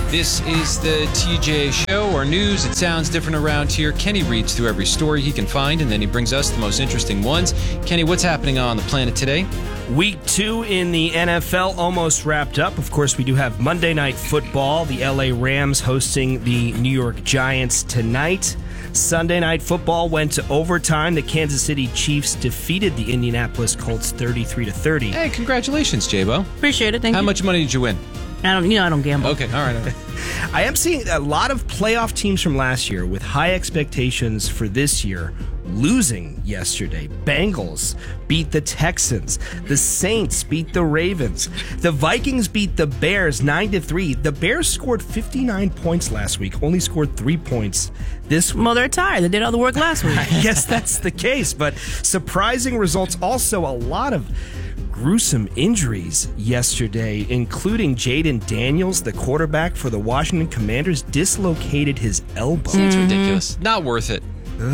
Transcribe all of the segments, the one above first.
This is the TJ Show, or news. It sounds different around here. Kenny reads through every story he can find, and then he brings us the most interesting ones. Kenny, what's happening on the planet today? Week 2 in the NFL almost wrapped up. Of course, we do have Monday Night Football. The LA Rams hosting the New York Giants tonight. Sunday Night Football went to overtime. The Kansas City Chiefs defeated the Indianapolis Colts 33-30. Hey, congratulations, J-Bo. Appreciate it. Thank you. How much money did you win? I don't gamble. Okay, all right. I am seeing a lot of playoff teams from last year with high expectations for this year losing yesterday. Bengals beat the Texans. The Saints beat the Ravens. The Vikings beat the Bears 9-3. The Bears scored 59 points last week, only scored 3 points this week. Well, they're tired. They did all the work last week. I guess that's the case, but surprising results. Also, a lot of gruesome injuries yesterday, including Jaden Daniels, the quarterback for the Washington Commanders, dislocated his elbow. It's ridiculous. Not worth it.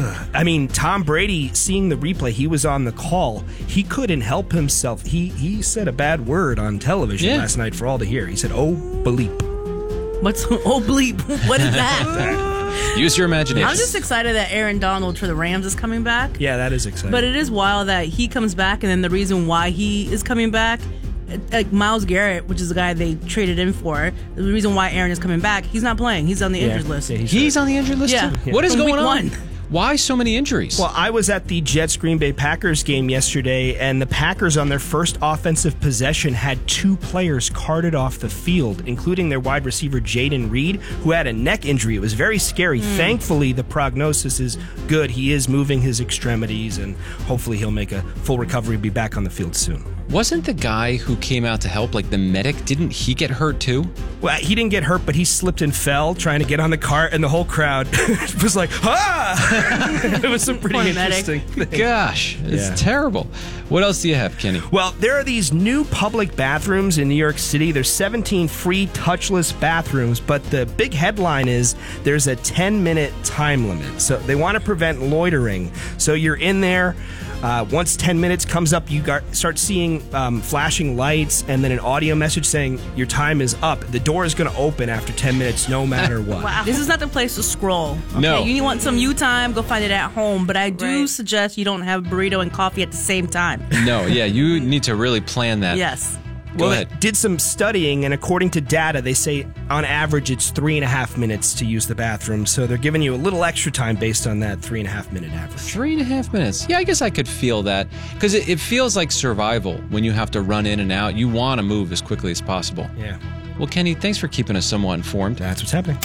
I mean, Tom Brady, seeing the replay, he was on the call. He couldn't help himself. He said a bad word on television last night for all to hear. He said, "Oh, bleep." What's oh bleep? What is that? Use your imagination. I'm just excited that Aaron Donald for the Rams is coming back. Yeah, that is exciting. But it is wild that he comes back, and then the reason why he is coming back, like Myles Garrett, which is the guy they traded in for, the reason why Aaron is coming back, he's not playing. He's on the injured list. Yeah, He's on the injured list Yeah. too? What is From going week on? 1. Why so many injuries? Well, I was at the Jets-Green Bay Packers game yesterday, and the Packers on their first offensive possession had 2 players carted off the field, including their wide receiver Jaden Reed, who had a neck injury. It was very scary. Thankfully, the prognosis is good. He is moving his extremities, and hopefully he'll make a full recovery and be back on the field soon. Wasn't the guy who came out to help, like the medic, didn't he get hurt too? Well, he didn't get hurt, but he slipped and fell trying to get on the cart, and the whole crowd was like, "Ah!" It was some pretty interesting thing. Gosh, it's Yeah. terrible. What else do you have, Kenny? Well, there are these new public bathrooms in New York City. There's 17 free touchless bathrooms, but the big headline is there's a 10-minute time limit. So they want to prevent loitering. So you're in there. Once 10 minutes comes up, you start seeing flashing lights and then an audio message saying your time is up. The door is going to open after 10 minutes no matter what. Wow. This is not the place to scroll. Okay? No. You want some you time, go find it at home. But I do suggest you don't have burrito and coffee at the same time. No, yeah, you need to really plan that. Yes. Go Well, ahead. they did some studying, and according to data, they say on average it's 3.5 minutes to use the bathroom. So they're giving you a little extra time based on that 3.5 minute average. 3.5 minutes. Yeah, I guess I could feel that. Because it feels like survival when you have to run in and out. You want to move as quickly as possible. Yeah, Well, Kenny, thanks for keeping us somewhat informed. that's what's happening.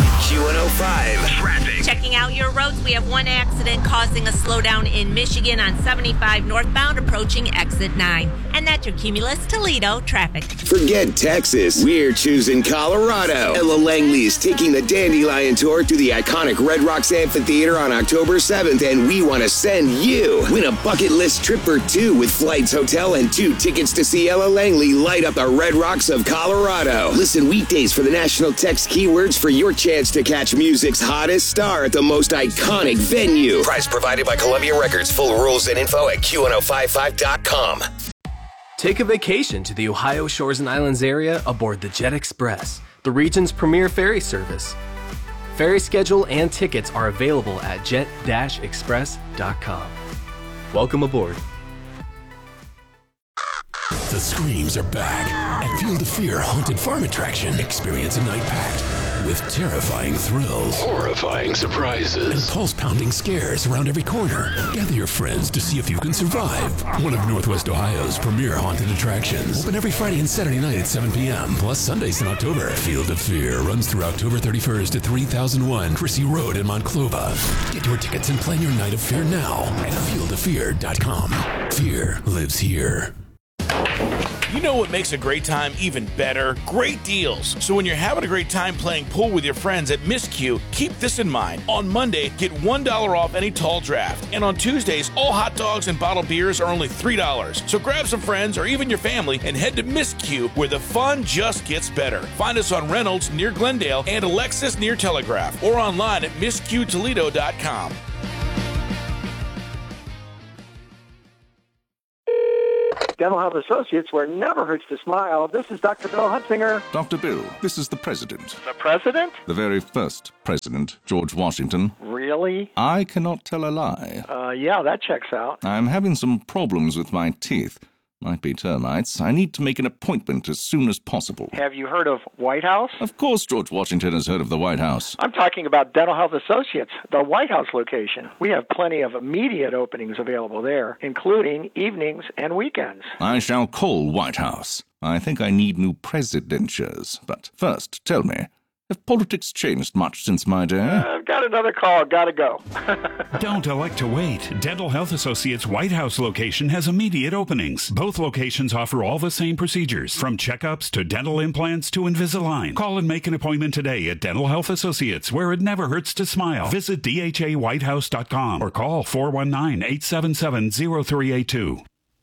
Q105 traffic. Checking out your roads, we have one accident causing a slowdown in Michigan on 75 northbound approaching exit 9. And that's your Cumulus Toledo traffic. Forget Texas. We're choosing Colorado. Ella Langley's taking the Dandelion Tour to the iconic Red Rocks Amphitheater on October 7th, and we want to send you. Win a bucket list trip for 2 with Flights Hotel and 2 tickets to see Ella Langley light up the Red Rocks of Colorado. Listen weekdays for the national text keywords for your chance to catch music's hottest star at the most iconic venue. Prize provided by Columbia Records. Full rules and info at Q1055.com. Take a vacation to the Ohio Shores and Islands area aboard the Jet Express, the region's premier ferry service. Ferry schedule and tickets are available at jet-express.com. Welcome aboard. The screams are back at Field of Fear Haunted Farm Attraction. Experience a night packed with terrifying thrills, horrifying surprises, and pulse-pounding scares around every corner. Gather your friends to see if you can survive. One of Northwest Ohio's premier haunted attractions. Open every Friday and Saturday night at 7 p.m., plus Sundays in October. Field of Fear runs through October 31st at 3001 Chrissy Road in Monclova. Get your tickets and plan your night of fear now at fieldoffear.com. Fear lives here. You know what makes a great time even better? Great deals. So when you're having a great time playing pool with your friends at Miscue, keep this in mind. On Monday, get $1 off any tall draft. And on Tuesdays, all hot dogs and bottled beers are only $3. So grab some friends or even your family and head to Miscue, where the fun just gets better. Find us on Reynolds near Glendale and Alexis near Telegraph, or online at MiscueToledo.com. Dental Health Associates, where it never hurts to smile. This is Dr. Bill Hutzinger. Dr. Bill, this is the President. The President? The very first President, George Washington. Really? I cannot tell a lie. Yeah, that checks out. I'm having some problems with my teeth. Might be termites. I need to make an appointment as soon as possible. Have you heard of White House? Of course George Washington has heard of the White House. I'm talking about Dental Health Associates, the White House location. We have plenty of immediate openings available there, including evenings and weekends. I shall call White House. I think I need new presidentures. But first, tell me, have politics changed much since my day? I've got another call. Gotta go. Don't elect to wait. Dental Health Associates' White House location has immediate openings. Both locations offer all the same procedures, from checkups to dental implants to Invisalign. Call and make an appointment today at Dental Health Associates, where it never hurts to smile. Visit dhawhitehouse.com or call 419-877-0382.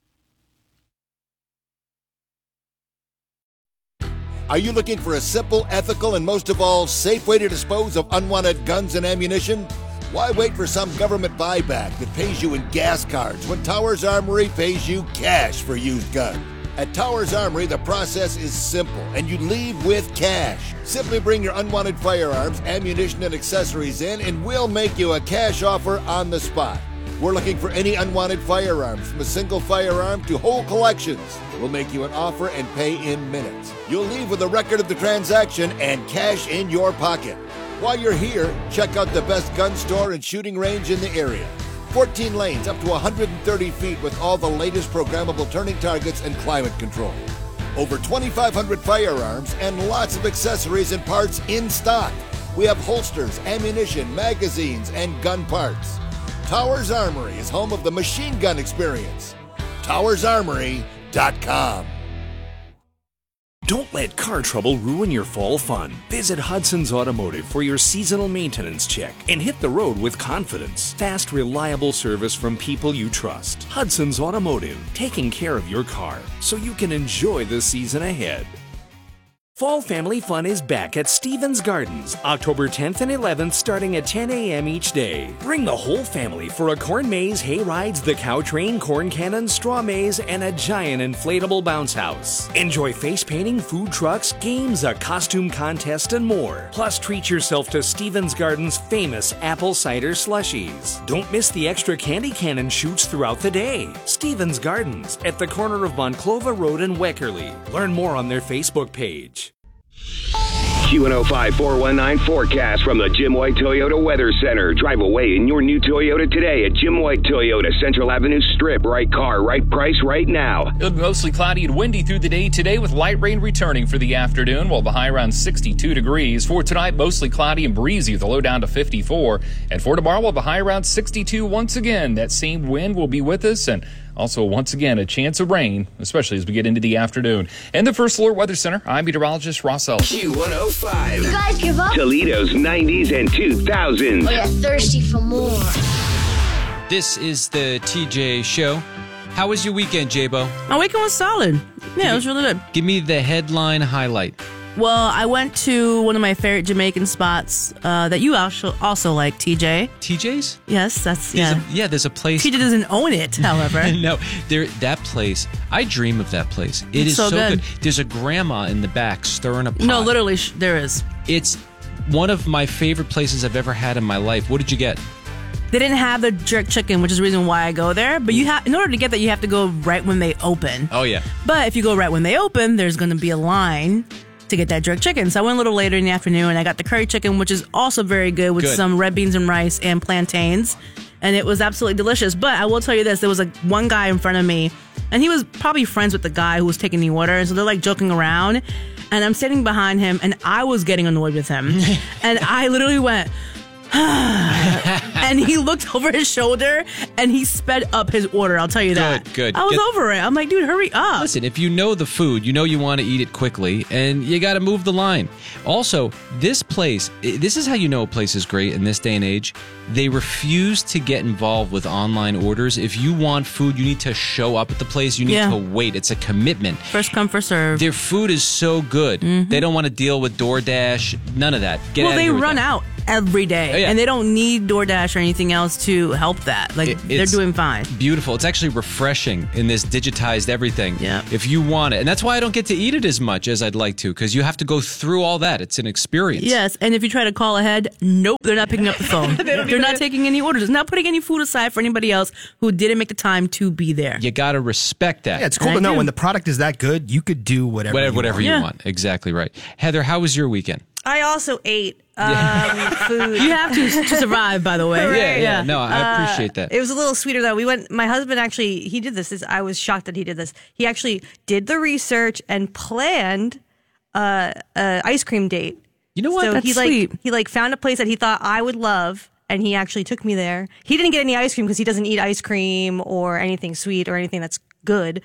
Are you looking for a simple, ethical, and most of all, safe way to dispose of unwanted guns and ammunition? Why wait for some government buyback that pays you in gas cards when Towers Armory pays you cash for used guns? At Towers Armory, the process is simple, and you leave with cash. Simply bring your unwanted firearms, ammunition, and accessories in, and we'll make you a cash offer on the spot. We're looking for any unwanted firearms, from a single firearm to whole collections. We'll make you an offer and pay in minutes. You'll leave with a record of the transaction and cash in your pocket. While you're here, check out the best gun store and shooting range in the area. 14 lanes up to 130 feet with all the latest programmable turning targets and climate control. Over 2,500 firearms and lots of accessories and parts in stock. We have holsters, ammunition, magazines, and gun parts. Towers Armory is home of the machine gun experience. TowersArmory.com. Don't let car trouble ruin your fall fun. Visit Hudson's Automotive for your seasonal maintenance check and hit the road with confidence. Fast, reliable service from people you trust. Hudson's Automotive, taking care of your car so you can enjoy the season ahead. Fall Family Fun is back at Stevens Gardens, October 10th and 11th, starting at 10 a.m. each day. Bring the whole family for a corn maze, hay rides, the cow train, corn cannon, straw maze, and a giant inflatable bounce house. Enjoy face painting, food trucks, games, a costume contest, and more. Plus, treat yourself to Stevens Gardens' famous apple cider slushies. Don't miss the extra candy cannon shoots throughout the day. Stevens Gardens, at the corner of Monclova Road and Weckerly. Learn more on their Facebook page. Q105 419 forecast from the Jim White Toyota Weather Center. Drive away in your new Toyota today at Jim White Toyota, Central Avenue Strip. Right car, right price, right now. It'll be mostly cloudy and windy through the day today with light rain returning for the afternoon, while the high around 62 degrees. For tonight, mostly cloudy and breezy with the low down to 54. And for tomorrow, we'll have a high around 62 once again. That same wind will be with us, and also, once again, a chance of rain, especially as we get into the afternoon. And the First Alert Weather Center, I'm meteorologist Ross Ellis. Q105. You guys give up? Toledo's 90s and 2000s. Oh, yeah, thirsty for more. This is the TJ Show. How was your weekend, J-Bo? My weekend was solid. Yeah, it was really good. Give me the headline highlight. Well, I went to one of my favorite Jamaican spots that you also like, TJ. TJ's? Yes, that's, There's a place. TJ doesn't own it, however. No, that place, I dream of that place. It is so good. There's a grandma in the back stirring a pot. No, literally, there is. It's one of my favorite places I've ever had in my life. What did you get? They didn't have the jerk chicken, which is the reason why I go there. But in order to get that, you have to go right when they open. Oh, yeah. But if you go right when they open, there's going to be a line to get that jerk chicken. So I went a little later in the afternoon and I got the curry chicken, which is also very good with some red beans and rice and plantains. And it was absolutely delicious. But I will tell you this, there was one guy in front of me and he was probably friends with the guy who was taking the order. And so they're like joking around and I'm sitting behind him and I was getting annoyed with him. And I literally went, and he looked over his shoulder and he sped up his order. I'll tell you that. Good. I was over it. I'm like, dude, hurry up. Listen, if you know the food, you know you want to eat it quickly and you got to move the line. Also, this place, this is how you know a place is great in this day and age. They refuse to get involved with online orders. If you want food, you need to show up at the place. You need to wait. It's a commitment. First come, first serve. Their food is so good. Mm-hmm. They don't want to deal with DoorDash. None of that. Get out of here with run that. out. every day. Oh, yeah. And they don't need DoorDash or anything else to help that. Like, they're It's doing fine. Beautiful. It's actually refreshing in this digitized everything. Yeah. If you want it. And that's why I don't get to eat it as much as I'd like to, because you have to go through all that. It's an experience. Yes, and if you try to call ahead, nope, they're not picking up the phone. They're not taking any orders. They're not putting any food aside for anybody else who didn't make the time to be there. You got to respect that. Yeah, it's cool to know when the product is that good, you could do whatever you want. Exactly right. Heather, how was your weekend? I also ate food. You have to survive, by the way. Right. Yeah. No, I appreciate that. It was a little sweeter, though. My husband actually, he did this. I was shocked that he did this. He actually did the research and planned an ice cream date. You know what? So That's sweet. He found a place that he thought I would love, and he actually took me there. He didn't get any ice cream because he doesn't eat ice cream or anything sweet or anything that's good.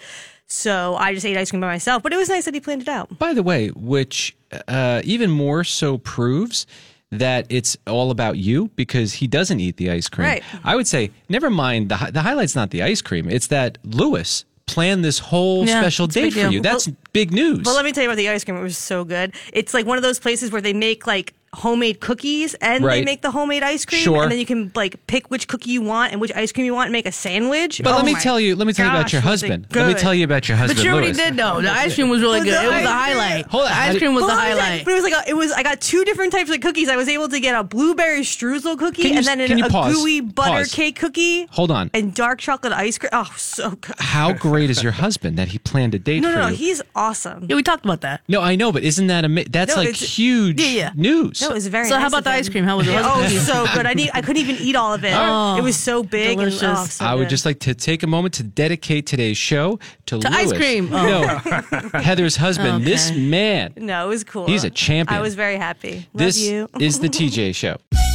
So I just ate ice cream by myself. But it was nice that he planned it out. By the way, which even more so proves that it's all about you, because he doesn't eat the ice cream. Right. I would say, never mind, the highlight's not the ice cream. It's that Lewis planned this whole special it's a date big for deal. you. That's big news. Well, let me tell you about the ice cream. It was so good. It's like one of those places where they make like homemade cookies and Right. they make the homemade ice cream. Sure. And then you can like pick which cookie you want and which ice cream you want and make a sandwich. But let me my tell you about gosh, your was it husband. Let me good. tell you about your husband. But you already Lewis. did, though. The ice cream was really good. It was the highlight. Hold on. The ice cream was the Well, let me tell you, highlight. But it was I got two different types of cookies. I was able to get a blueberry streusel cookie Can you and just- then can you a pause? gooey butter Pause. cake cookie. Hold on. And dark chocolate ice cream. Oh, so good. How great is your husband that he planned a date for No, you? he's awesome. Yeah, we talked about that. No, I know, but isn't that that's No, like it's- huge news? No, it was very So nice how about of the him. ice cream? How was it? Oh, so good. I couldn't even eat all of it. Oh, It was so big. delicious. And, so I would good. just like to take a moment to dedicate today's show to Lewis. ice cream. Oh. No, Heather's husband. Okay. This man. No, it was cool. He's a champion. I was very happy. Love This you. is the TJ Show.